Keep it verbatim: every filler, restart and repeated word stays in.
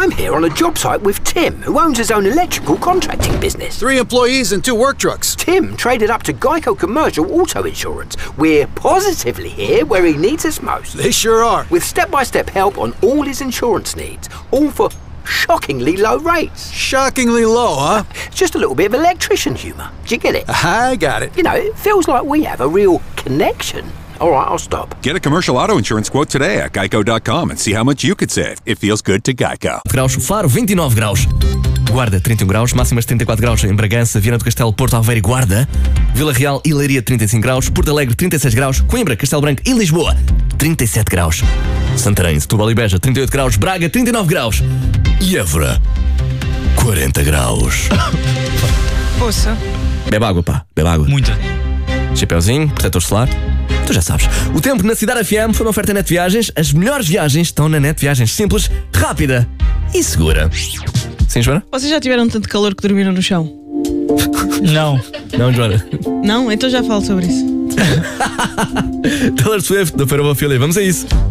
I'm here on a job site with Tim, who owns his own electrical contracting business. Three employees and two work trucks. Tim traded up to Geico Commercial Auto Insurance. We're positively here where he needs us most. They sure are. With step-by-step help on all his insurance needs, all for shockingly low rates. Shockingly low, huh? It's just a little bit of electrician humour. Do you get it? I got it. You know, it feels like we have a real connection. All right, I'll stop. Get a commercial auto insurance quote today at geico dot com and see how much you could save. It feels good to Geico. Graus, Faro vinte e nove graus. Guarda trinta e um graus, máximas trinta e quatro graus em Bragança, Viana do Castelo, Porto Aveiro e Guarda. Vila Real e Leiria trinta e cinco graus, Porto Alegre trinta e seis graus, Coimbra, Castelo Branco e Lisboa trinta e sete graus. Santarém, Setúbal e Beja trinta e oito graus, Braga trinta e nove graus e Évora quarenta graus. Poça. Bebe água, pá, bebe água. Muita. Chapeuzinho, protetor solar. Tu já sabes. O tempo na Cidade F M foi uma oferta Net Viagens. As melhores viagens estão na Net Viagens. Simples, rápida e segura. Sim, Joana? Vocês já tiveram tanto calor que dormiram no chão? Não. Não, Joana. Não? Então já falo sobre isso. Taylor Swift, do Farol Filha. Vamos a isso.